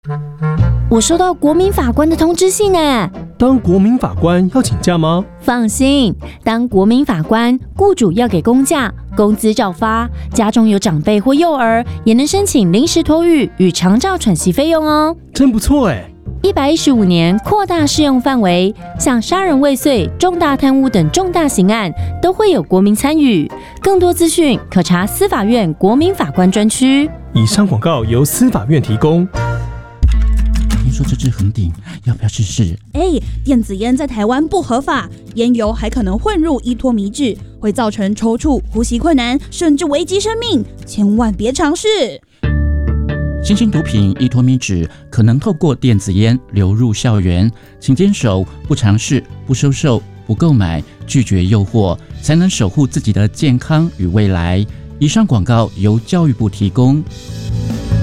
我收到国民法官的通知信呢。 当国民法官要请假吗？ 放心，当国民法官，雇主要给公假，工资照发，家中有长辈或幼儿，也能申请临时托育与长照喘息费用哦。 真不错哎 ！115年扩大适用范围，像杀人未遂、重大贪污等重大刑案都会有国民参与。更多资讯可查司法院国民法官专区。 以上广告由司法院提供。 听说这支很顶，要不要试试？ 电子烟在台湾不合法，烟油还可能混入依托米脂，会造成抽搐、呼吸困难，甚至危及生命，千万别尝试。 新型毒品依托米脂可能透过电子烟流入校园，请坚守不尝试、不收受、不购买、拒绝诱惑，才能守护自己的健康与未来。以上广告由教育部提供。